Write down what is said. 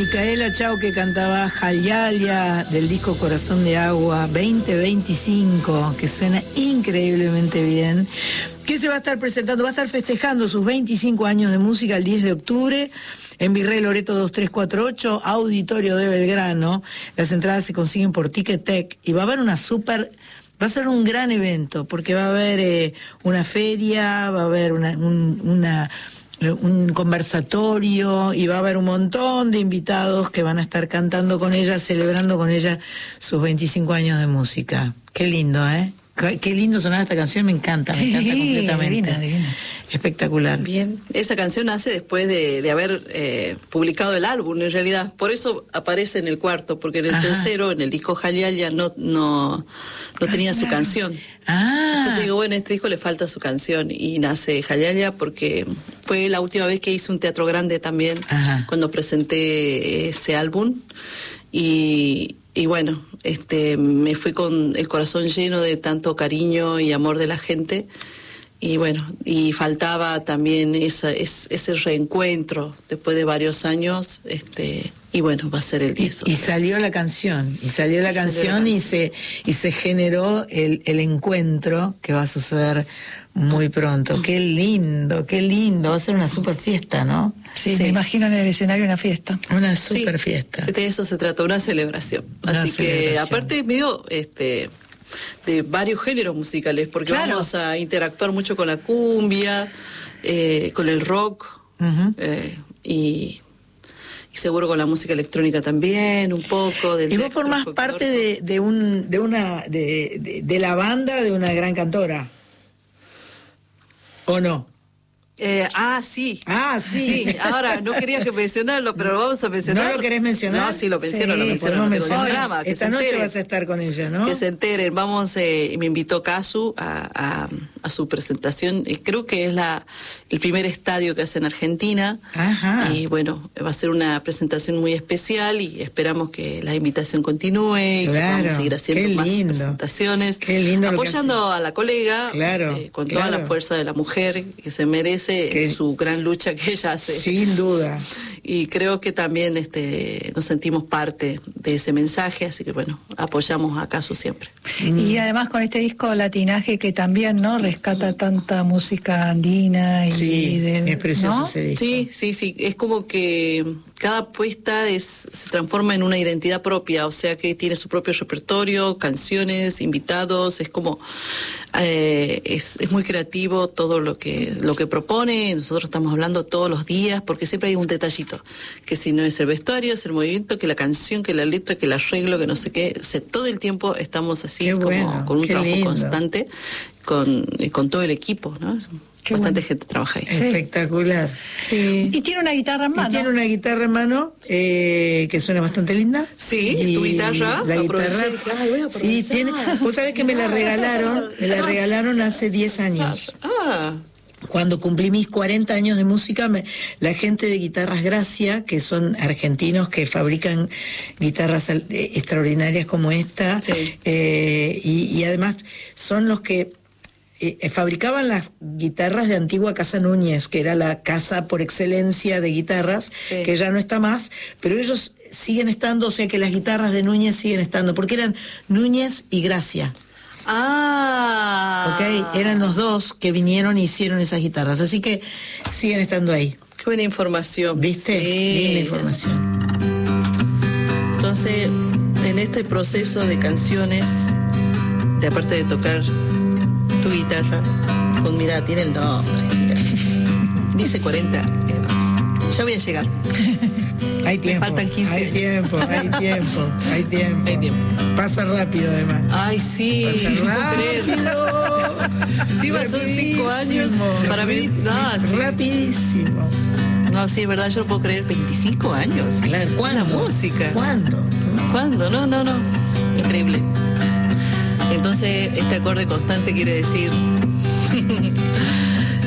Micaela Chao, que cantaba Jayalia del disco Corazón de Agua 2025, que suena increíblemente bien, que se va a estar presentando, va a estar festejando sus 25 años de música el 10 de octubre en Virrey Loreto 2348, Auditorio de Belgrano. Las entradas se consiguen por Ticketek y va a haber va a ser un gran evento, porque va a haber una feria, va a haber un conversatorio y va a haber un montón de invitados que van a estar cantando con ella, celebrando con ella sus 25 años de música. Qué lindo, ¿eh? Qué lindo sonaba esta canción, me encanta completamente. Divina. Espectacular. Bien, esa canción nace después de haber publicado el álbum, en realidad. Por eso aparece en el cuarto, porque en el tercero, en el disco Jayalia, no tenía su canción. Entonces digo, bueno, a este disco le falta su canción, y nace Jayalia porque fue la última vez que hice un teatro grande también, cuando presenté ese álbum, y bueno, me fui con el corazón lleno de tanto cariño y amor de la gente. Y bueno, y faltaba también ese reencuentro después de varios años, y bueno, va a ser el 10. Y salió la canción, y se generó el encuentro que va a suceder muy pronto. Qué lindo, va a ser una super fiesta, ¿no? Sí, me imagino en el escenario una fiesta. Una super fiesta. De eso se trata, una celebración. Que aparte medio de varios géneros musicales, porque vamos a interactuar mucho con la cumbia, con el rock, y seguro con la música electrónica también, un poco. Y vos formás parte de la banda de una gran cantora, ¿o no? Sí. Sí. Ahora, no quería que mencionarlo, pero lo vamos a mencionar. ¿No lo querés mencionar? No, sí, lo menciono. Esta noche vas a estar con ella, ¿no? Que se enteren. Me invitó Casu a su presentación. Creo que es el primer estadio que hace en Argentina. Y bueno, va a ser una presentación muy especial, y esperamos que la invitación continúe, y que vamos a seguir haciendo más presentaciones. Qué lindo, apoyando a la colega, con toda la fuerza de la mujer que se merece, su gran lucha que ella hace. Sin duda. Y creo que también nos sentimos parte de ese mensaje, así que bueno, apoyamos a Casu siempre. Y además con este disco Latinaje, que también rescata tanta música andina es precioso, ¿no? Ese disco. Sí, es como que cada puesta se transforma en una identidad propia, o sea que tiene su propio repertorio, canciones, invitados, es como es muy creativo todo lo que propone. Nosotros estamos hablando todos los días, porque siempre hay un detallito, que si no es el vestuario, es el movimiento, que la canción, que la letra, que el arreglo, que no sé qué, todo el tiempo estamos así, con un trabajo constante con todo el equipo, ¿no? Bastante gente trabaja ahí. Espectacular. Sí. Y tiene una guitarra en mano. Que suena bastante linda. Sí, y tu guitarra. La guitarra. Sí, tiene. Vos sabés que me la regalaron hace 10 años. Cuando cumplí mis 40 años de música, la gente de Guitarras Gracia, que son argentinos que fabrican guitarras extraordinarias como esta, y además son los que fabricaban las guitarras de antigua Casa Núñez, que era la casa por excelencia de guitarras, que ya no está más, pero ellos siguen estando, o sea que las guitarras de Núñez siguen estando, porque eran Núñez y Gracia. Eran los dos que vinieron y hicieron esas guitarras, así que siguen estando ahí. Qué buena información. ¿Viste? Linda información. Entonces, en este proceso de canciones, aparte de tocar tu guitarra, mira, tiene el nombre, mira. Dice 40, ya voy a llegar. Hay tiempo. Me faltan 15 años. Hay tiempo. Pasa rápido, además. Ay, sí. Pasa rápido. Sí, son 5 años. Para mí, rapidísimo. No, sí, es verdad, yo no puedo creer, 25 años. Claro, ¿cuándo? La música. ¿Cuándo? No. Increíble. Entonces, este acorde constante quiere decir